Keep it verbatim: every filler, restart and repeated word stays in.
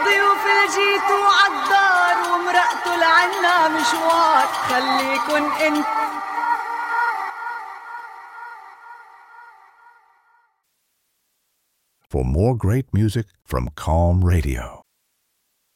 ضيوف الجيتوا عالدار ومرقتوا لعنا مشوار خليكن انت. For more great music from Calm Radio,